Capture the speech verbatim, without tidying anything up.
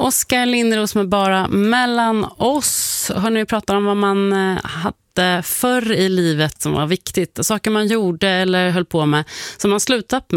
Oskar Lindros med Bara mellan oss. Hörrni, vi pratar om vad man hade förr i livet som var viktigt. Saker man gjorde eller höll på med som man slutat med.